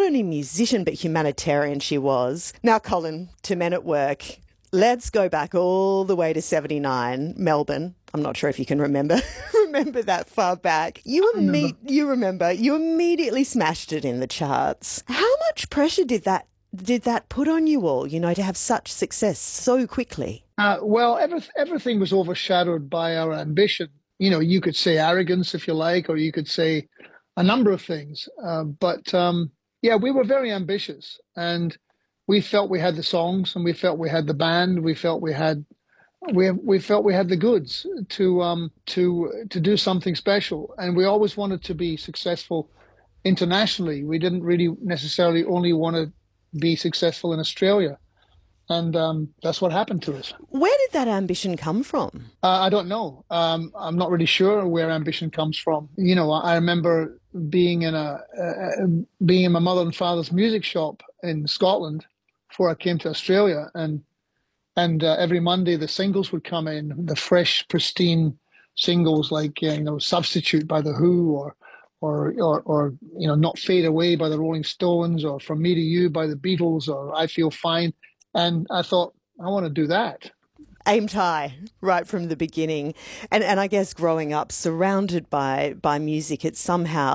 only musician but humanitarian she was. Now, Colin, to Men at Work, let's go back all the way to 79, Melbourne. I'm not sure if you can remember that far back. You immediately smashed it in the charts. How much pressure did that put on you all, to have such success so quickly? Well, everything was overshadowed by our ambition. You could say arrogance if you like, or you could say a number of things. But we were very ambitious, and we felt we had the songs, and we felt we had the band. We felt we had the goods to do something special, and we always wanted to be successful internationally. We didn't really necessarily only want to be successful in Australia. And that's what happened to us. Where did that ambition come from? I don't know. I'm not really sure where ambition comes from. I remember being in my mother and father's music shop in Scotland before I came to Australia, and every Monday the singles would come in, the fresh, pristine singles like Substitute by The Who, or Not Fade Away by the Rolling Stones, or From Me to You by the Beatles, or I Feel Fine. And I thought, I want to do that. Aimed high right from the beginning. And I guess growing up surrounded by music, it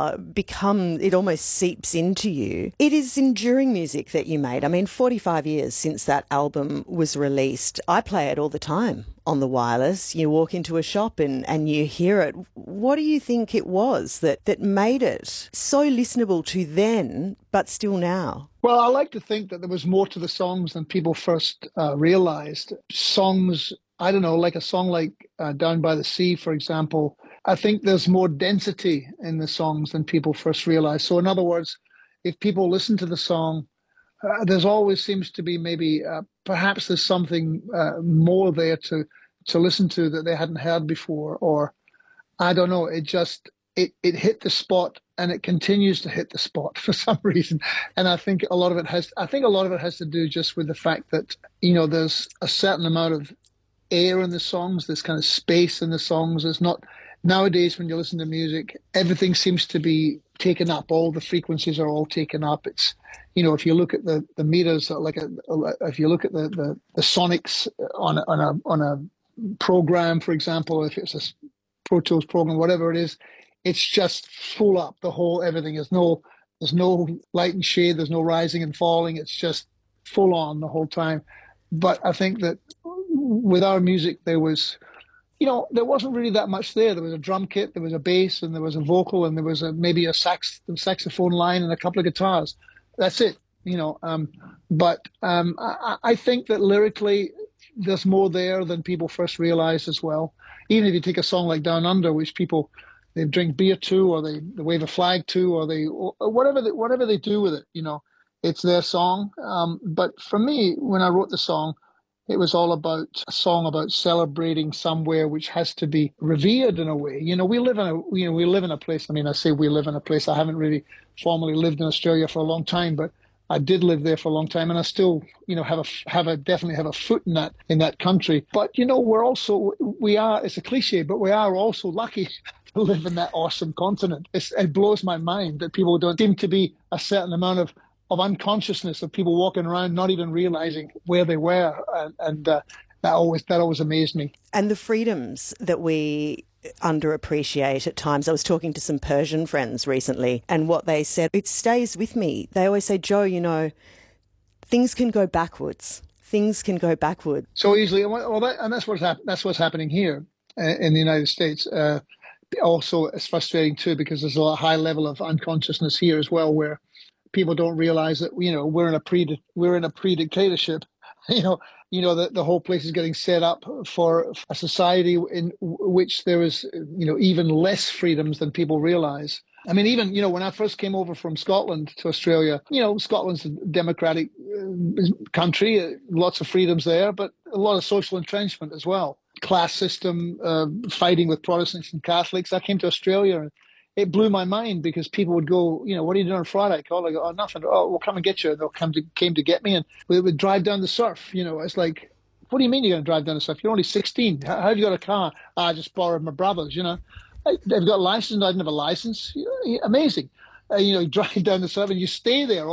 almost seeps into you. It is enduring music that you made. I mean, 45 years since that album was released. I play it all the time on the wireless. You walk into a shop and you hear it. What do you think it was that made it so listenable to then, but still now? Well, I like to think that there was more to the songs than people first realized. Songs, I don't know, like a song like Down by the Sea, for example, I think there's more density in the songs than people first realized. So in other words, if people listen to the song, there's always seems to be maybe perhaps there's something more there to listen to that they hadn't heard before, or I don't know, it hit the spot, and it continues to hit the spot for some reason. And I think a lot of it has to do just with the fact that there's a certain amount of air in the songs, this kind of space in the songs. There's not nowadays when you listen to music, everything seems to be taken up. All the frequencies are all taken up. It's if you look at the meters, if you look at the sonics on a program, for example, if it's a Pro Tools program, whatever it is, it's just full up. Everything there's no light and shade. There's no rising and falling. It's just full on the whole time. But I think that with our music, there wasn't really that much there. There was a drum kit, there was a bass, and there was a vocal, and there was maybe a saxophone line and a couple of guitars. That's it, But I think that lyrically, there's more there than people first realized as well. Even if you take a song like Down Under, which they drink beer to, or they wave a flag to, or whatever they do with it, it's their song. But for me, when I wrote the song, it was all about a song about celebrating somewhere which has to be revered in a way. We live in a place. I mean, I say we live in a place. I haven't really formally lived in Australia for a long time, but I did live there for a long time, and I still, definitely have a foot in that country. But it's a cliche, but we are also lucky to live in that awesome continent. It blows my mind that people don't seem to be a certain amount of unconsciousness of people walking around not even realizing where they were, and that always amazed me. And the freedoms that we underappreciate at times. I was talking to some Persian friends recently, and what they said, it stays with me. They always say, Joe, things can go backwards. Things can go backward so easily. And that's what's happening here in the United States. Also, it's frustrating too, because there's a high level of unconsciousness here as well, where people don't realize that we're in a pre-dictatorship. The whole place is getting set up for a society in which there is even less freedoms than people realize. I mean, even when I first came over from Scotland to Australia, Scotland's a democratic country, lots of freedoms there, but a lot of social entrenchment as well. Class system, fighting with Protestants and Catholics. I came to Australia, and it blew my mind, because people would go, what are you doing on Friday? I go, oh, nothing. Oh, we'll come and get you. And they'll came to get me, and we would drive down the surf. It's like, what do you mean you're going to drive down the surf? You're only 16. How have you got a car? I just borrowed my brother's, They've got a license. I didn't have a license. Amazing. You drive down the surf and you stay there